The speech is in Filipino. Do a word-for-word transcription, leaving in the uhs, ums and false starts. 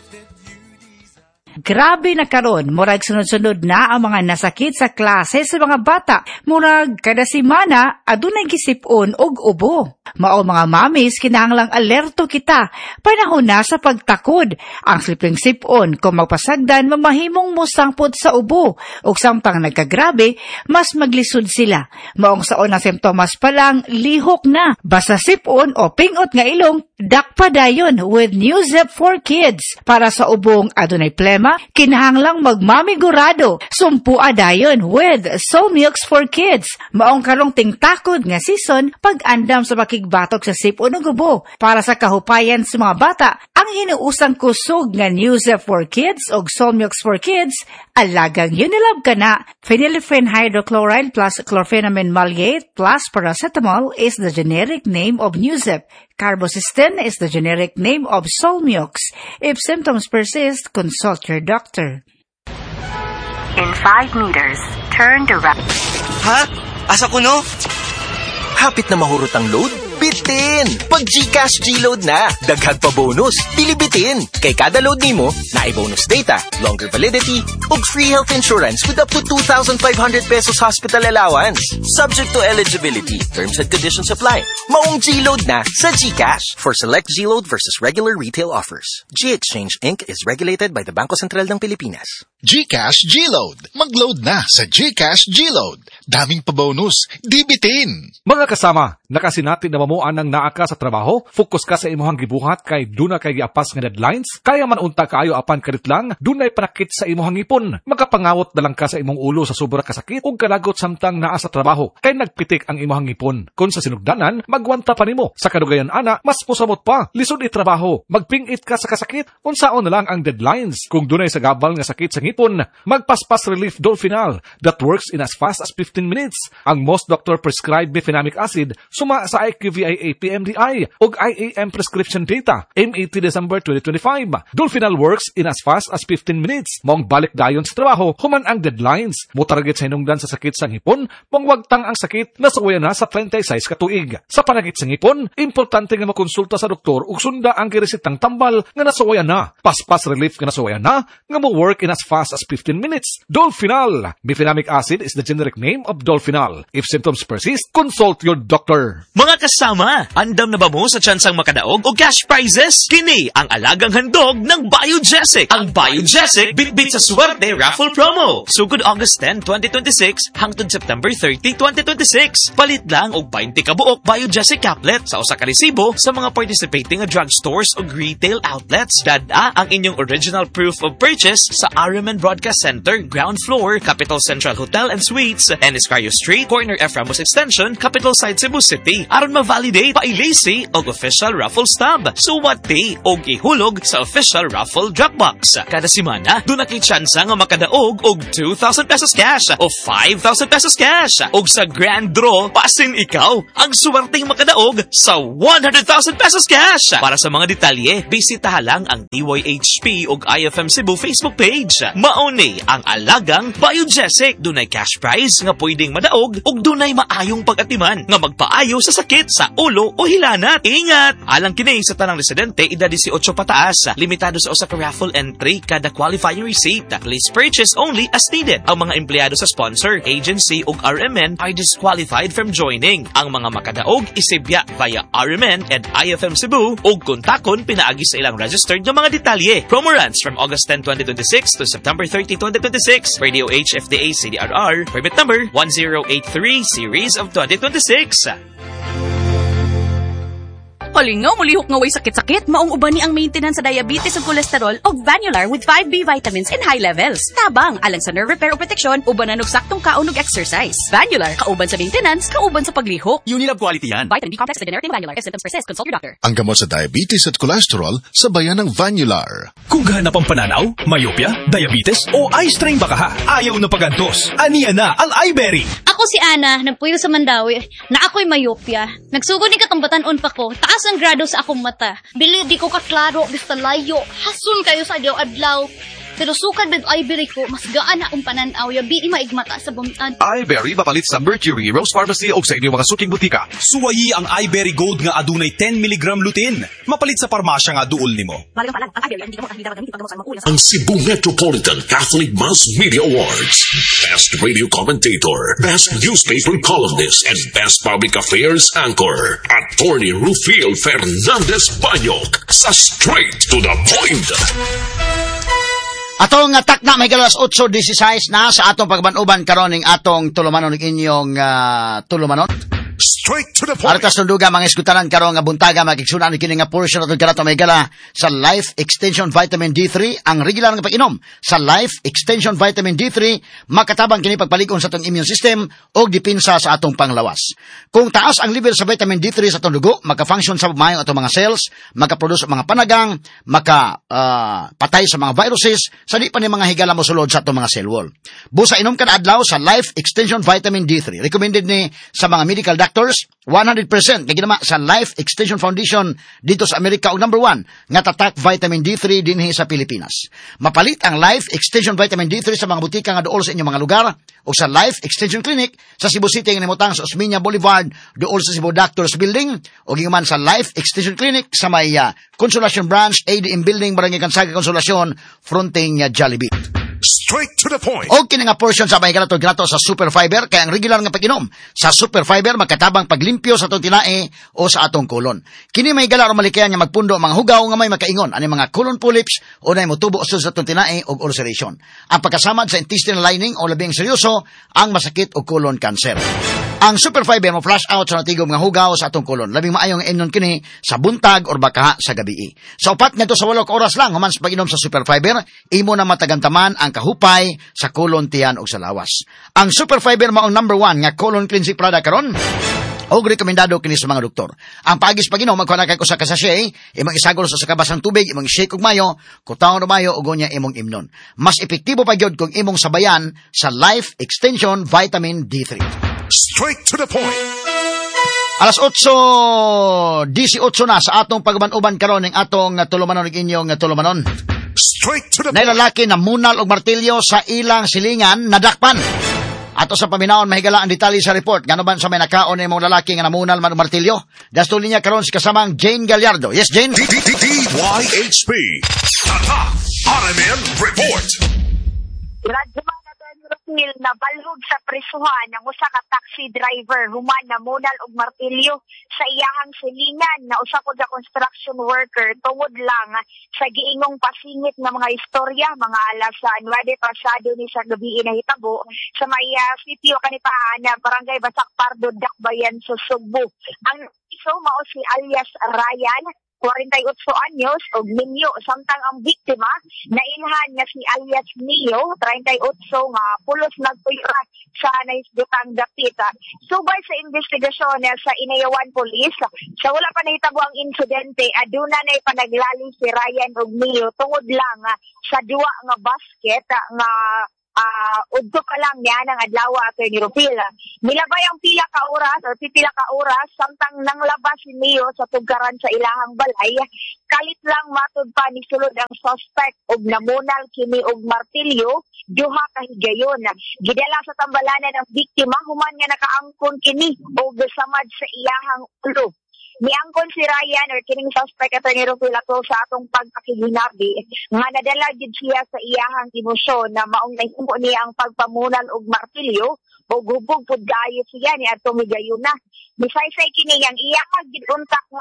Grabe na karon, murag sunod-sunod na ang mga nasakit sa klase sa mga bata. Murag kada semana adunay gisipon og ubo. Mao mga mamis, kinahanglang alerto kita. Panahon na sa pagtakod. Ang sliping sipon kung magpasagdan mamahimong mosangpod sa ubo. Ug samtang nagkagrabe, mas maglisod sila. Maong saon ang simptomas pa lang, lihok na. Basta sipon o pingot nga ilong, dakpa dayon with Newzep for Kids. Para sa ubong adunay plema, kinahanglang magmamigurado. Sumpua dayon with Solmux for Kids. Maong karong tingtakod nga season, pag-andam sa bakigbatok sa sipon o gubo. Para sa kahupayan sa mga bata, ang hinuusang kusog nga Newzep for Kids o Solmux for Kids, alagang Unilab ka na. Phenylephrine hydrochloride plus chlorpheniramine maleate plus paracetamol is the generic name of Newzep. Carbocysteine is the generic name of Solmux. If symptoms persist, consult your doctor. In five meters, turn to right. Ha? Asa ko no? Hapit na mahurot ang load? Bitin! Pag GCash G-Load na, daghag pa bonus, pilibitin. Kay kada load nimo, naay bonus data, longer validity, ug free health insurance with up to two thousand five hundred pesos hospital allowance. Subject to eligibility, terms and conditions apply. Maong G-Load na sa GCash. For select G-Load versus regular retail offers. G-Exchange Incorporated is regulated by the Bangko Sentral ng Pilipinas. GCash G-Load. Mag-load na sa GCash G-Load. Daming pa-bonus, di bitin. Mga kasama, nakasinati na mamuan ng naa ka sa trabaho, focus ka sa imuhang gibuhat kay duna kay giapas nga deadlines, kaya man unta kaayo apan karit lang, dunay panakit sa imuhang ipon. Magapangawot na lang ka sa imong ulo sa sobra kasakit ug kalagot samtang naa sa trabaho, kay nagpitik ang imuhang ipon. Kung sa sinugdanan, magwanta pa nimo. Sa kadugayan ana, mas pusamot pa, lisod i trabaho, magpingit ka sa kasakit, unsaon na lang ang deadlines. Kung dunay sa gabal nga sakit sa ngipon, magpaspas relief Dolfinal that works in as fast as fifteen minutes. Ang most doctor prescribed bifenamic acid suma sa I Q V I A P M D I ug I A M prescription data M E T December twenty twenty-five. Dolfinal works in as fast as fifteen minutes. Mong balik dayon sa trabaho human ang deadlines. Mo target sa hinungdan sa sakit sa ngipon, mong wagtang ang sakit nasuwayan na sa thirty-six ka tuig. Sa panagit sa ngipon, importante nga makonsulta sa doktor ug sunda ang giresitang tambal nga nasuwayan na. Paspas relief nga nasuwayan na nga mo work in as fast as fifteen minutes. Dolfinal. Bifenamic acid is the generic name of Dolfinal. If symptoms persist, consult your doctor. Mga kasama, andam na ba mo sa tsansang makadaog o cash prizes? Kini ang alagang handog ng Biogesic. Ang Biogesic bitbit sa swerte raffle promo. Sugod August tenth, twenty twenty-six hangtod September thirtieth, twenty twenty-six. Palit lang og twenty ka buok Biogesic caplet sa usa ka resibo sa mga participating drugstores o retail outlets. Dada ang inyong original proof of purchase sa R M N Broadcast Center, ground floor, Capital Central Hotel and Suites, Eniscario Street, corner F. Ramos Extension, Capital Side, Cebu City. Aron ma-validate, pailisi og official raffle stub. Suwati og ihulog sa official raffle Dropbox. Kada semana, doon na kay tsansa nga makadaog og two thousand pesos cash o five thousand pesos cash. Og sa grand draw, pasin ikaw ang suwerteng makadaog sa one hundred thousand pesos cash. Para sa mga detalye, bisitaha lang ang D Y H P og I F M Cebu Facebook page. Mauni ang alagang Biogesic. Dunay cash prize nga pwedeng madaog ug dunay maayong pag-atiman nga magpaayo sa sakit sa ulo o hilanat. Ingat! Alang kini sa tanang residente edad eighteen pataas. Limitado sa usa ka raffle entry kada qualifying receipt. Please purchase only as needed. Ang mga empleyado sa sponsor, agency ug R M N are disqualified from joining. Ang mga makadaog isibya via R M N and I F M Cebu ug kontakon pinaagi sa ilang registered nga mga detalye. Promo runs from August tenth, twenty twenty-six to September thirtieth, twenty twenty-six. Radio H F D A C D R R permit number one zero eight three series of twenty twenty-six. Palingaw, mulihok nga way sakit-sakit, maong uban ni ang maintenance sa diabetes ug kolesterol og Vanular with five B vitamins in high levels. Tabang, alang sa nerve repair o protection, uban na og saktong kaon ug exercise. Vanular, kauban sa maintenance, kauban sa paglihok. Unilab quality yan. Vitamin B complex with generic Vanular. If symptoms persist, consult your doctor. Ang gamot sa diabetes at kolesterol, sabayan ng Vanular. Kung gahanap ang pananaw, myopia, diabetes, o eye strain baka ha, ayaw na pagantos. Aniya na ang iBerry. Ako si Ana, nagpuyo sa Mandawi, na ako'y myopia. Nagsugod ni katambatan pa ko, taas ang grado sa akong mata. Bili di ko kaklaro, basta layo. Hasun kayo sa adlaw-adlaw. Pero sukad bed Ivory ko, mas gaan akong pananaw, yabi maigmata sa bumitan. Iberry mapalit sa Mercury, Rose Pharmacy o sa inyong mga suking butika. Suwayi ang Iberry Gold nga adunay ten milligram lutein. Mapalit sa parmasya nga duol nimo. Ang Cebu Metropolitan Catholic Mass Media Awards. Best Radio Commentator, Best Newspaper Columnist, and Best Public Affairs Anchor. Attorney Rufil Fernandez Banyok sa Straight to the Point. Atong atak na may galas eight sixteen na sa atong pagbanuban karon ning atong tulumanon ning inyong uh, tulumanon. Straight to the point. Artas tunduga mga iskutanan karon nga buntaga makiksunan kini nga portion atong kanato may gala sa Life Extension Vitamin D three ang regular nga pag-inom sa Life Extension Vitamin D three makatabang kini pagpalig-on sa atong immune system og dipinsa sa atong panglawas. Kung taas ang level sa vitamin D three sa atong dugo, maka-function sa maayong atong mga cells, maka-produce mga panagang, maka uh, patay sa mga viruses, sa di pa ni mga higala mosulod sa atong mga cell wall. Busa inom kada adlaw sa Life Extension Vitamin D three. Recommended ni sa mga medical doctors, one hundred percent kay ginama sa Life Extension Foundation dito sa Amerika og number one nga tatak vitamin D three dinhi sa Pilipinas. Mapalit ang Life Extension Vitamin D three sa mga butika nga duol sa inyong mga lugar o sa Life Extension Clinic sa Cebu City nga nimutang sa Osmeña Boulevard duol sa Cebu Doctors Building o gingaman sa Life Extension Clinic sa may uh, Consolacion Branch A D M Building Barangay Kansaga Consolacion fronting uh, Jollibee. Straight to the point. O kini nga portion sa may ganato ganato sa Super Fiber kay ang regular nga pag-inom sa Super Fiber makatabang paglimpyo sa atong tinae o sa atong kolon. Kini may gala malikayan nga magpundo mga hugaw nga may makaingon ani mga colon polyps o nay motubo sa atong tinae og ulceration. Ang pagkasamad sa intestinal lining o labing seryoso ang masakit og colon cancer. Ang Super Fiber mo flush out sa natigom nga hugaw sa atong kolon. Labing maayong inon kini sa buntag or bakaha sa gabi. Sa upat ngadto sa walo ka oras lang human sa pag-inom sa Super Fiber, imo na matagantaman ang kahupay sa kolon tiyan og sa lawas. Ang Super Fiber mao ang number one nga colon cleansing product karon. Og rekomendado kini sa mga doktor. Ang paagis pag-inom magkuha na kay usa ka sachet, imong isagol sa sakabasang tubig, imong shake og mayo, kutaw na mayo ug unya imong imnon. Mas epektibo pa gyud kung imong sabayan sa Life Extension Vitamin D three. Straight to the point. Alas eight eighteen na sa atong pagbanuban karon ning atong tulumanon ning inyong tulumanon. Straight to the point. Nailalaki na munal og martilyo sa ilang silingan nadakpan. Ato sa paminaon mahigala ang detalye sa report. Ngano man sa may nakaon imong lalaki nga namunal man og martilyo? Dastol niya karon si kasamang Jane Gallardo. Yes, Jane. D Y H P. Tata R M N report. Rufil na balhog sa prisuhan ang usa ka taxi driver human na munal og martilyo sa iyahang silingan na usa pod ka construction worker tungod lang sa giingong pasingit nga mga istorya mga alas sa Nueve pasado ni sa gabi nahitabo sa may uh, sitio kanipaan na barangay Basak Pardo Dakbayan sa Sugbo. Ang iso mao si alias Ryan forty-eight anyos og Minyo samtang ang biktima nailhan nga si alias Mio thirty-eight nga pulos nagpuyra sa naisdutang dapita. Subay sa investigasyon sa Inayawan Police sa wala pa nahitabo ang insidente aduna nay panaglali si Ryan og Mio tungod lang sa duwa nga basket nga Uh, udto pa lang yan ang adlaw ato ni Rufil. Milabay ang pila ka oras o pipila ka oras samtang nanglabas si Mio sa tugaran sa ilahang balay. Kalit lang matud pa ni sulod ang suspect og namunal kini og martilyo duha ka higayon. Gidala sa tambalanan ang biktima human nga nakaangkon kini og samad sa iyahang ulo. Niangkon si Ryan or kining suspect ato ni Rufil ato sa atong pagpakiginabi nga nadala gid siya sa iyahang emosyon na maong nahimo niya ang pagpamunal og martilyo o gubog pud gaayo siya ni adto migayuna. Bisaysay kini yang iyang gid untak